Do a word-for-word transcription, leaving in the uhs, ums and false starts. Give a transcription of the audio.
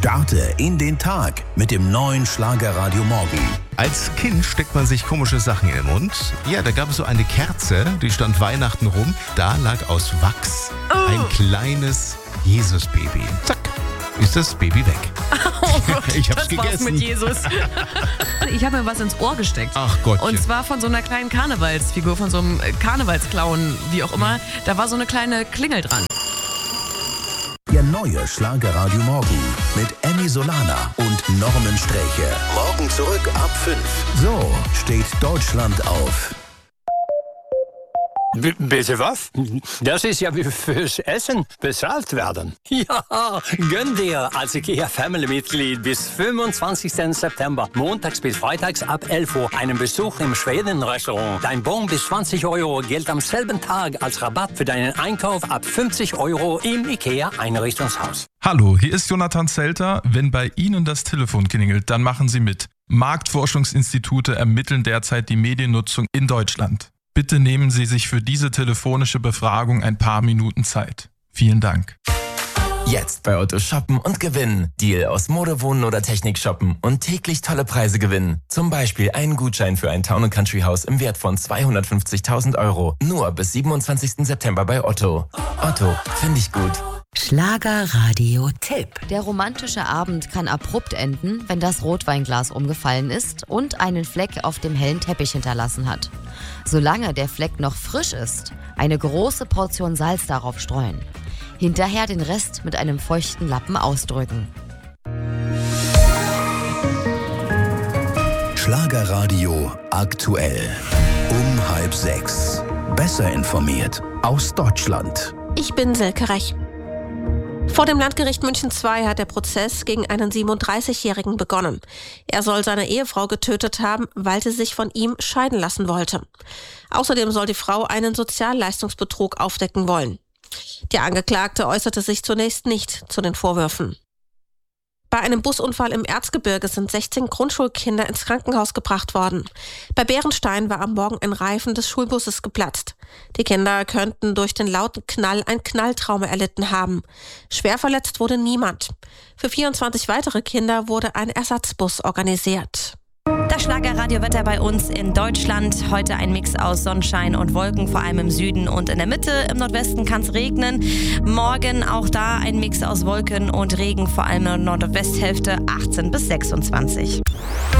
Starte in den Tag mit dem neuen Schlagerradio Morgen. Als Kind steckt man sich komische Sachen in den Mund. Ja, da gab es so eine Kerze, die stand Weihnachten rum. Da lag aus Wachs oh. ein kleines Jesusbaby. Zack, ist das Baby weg. Oh Gott, ich hab's das gegessen. war's mit Jesus. Ich habe mir was ins Ohr gesteckt. Ach Gottchen. Und zwar von so einer kleinen Karnevalsfigur, von so einem Karnevalsclown, wie auch immer. Da war so eine kleine Klingel dran. Der neue Schlagerradio Morgen mit Emmy Solana und Norman Sträche. Morgen zurück ab fünf. So steht Deutschland auf. B- bitte was? Das ist ja wie fürs Essen bezahlt werden. Ja, gönn dir als IKEA-Family-Mitglied bis fünfundzwanzigsten September, montags bis freitags ab elf Uhr, einen Besuch im Schweden-Restaurant. Dein Bon bis zwanzig Euro gilt am selben Tag als Rabatt für deinen Einkauf ab fünfzig Euro im IKEA-Einrichtungshaus. Hallo, hier ist Jonathan Zelter. Wenn bei Ihnen das Telefon klingelt, dann machen Sie mit. Marktforschungsinstitute ermitteln derzeit die Mediennutzung in Deutschland. Bitte nehmen Sie sich für diese telefonische Befragung ein paar Minuten Zeit. Vielen Dank. Jetzt bei Otto shoppen und gewinnen. Deal aus Mode, Wohnen oder Technik shoppen und täglich tolle Preise gewinnen. Zum Beispiel einen Gutschein für ein Town and Country Haus im Wert von zweihundertfünfzigtausend Euro. Nur bis siebenundzwanzigsten September bei Otto. Otto, finde ich gut. Schlagerradio-Tipp. Der romantische Abend kann abrupt enden, wenn das Rotweinglas umgefallen ist und einen Fleck auf dem hellen Teppich hinterlassen hat. Solange der Fleck noch frisch ist, eine große Portion Salz darauf streuen. Hinterher den Rest mit einem feuchten Lappen ausdrücken. Schlagerradio aktuell. Um halb sechs. Besser informiert aus Deutschland. Ich bin Silke Rech. Vor dem Landgericht München zwei hat der Prozess gegen einen siebenunddreißigjährigen begonnen. Er soll seine Ehefrau getötet haben, weil sie sich von ihm scheiden lassen wollte. Außerdem soll die Frau einen Sozialleistungsbetrug aufdecken wollen. Der Angeklagte äußerte sich zunächst nicht zu den Vorwürfen. Bei einem Busunfall im Erzgebirge sind sechzehn Grundschulkinder ins Krankenhaus gebracht worden. Bei Bärenstein war am Morgen ein Reifen des Schulbusses geplatzt. Die Kinder könnten durch den lauten Knall ein Knalltrauma erlitten haben. Schwer verletzt wurde niemand. Für vierundzwanzig weitere Kinder wurde ein Ersatzbus organisiert. Das Schlagerradiowetter bei uns in Deutschland. Heute ein Mix aus Sonnenschein und Wolken, vor allem im Süden und in der Mitte. Im Nordwesten kann es regnen. Morgen auch da ein Mix aus Wolken und Regen, vor allem in der Nordwesthälfte achtzehn bis sechsundzwanzig.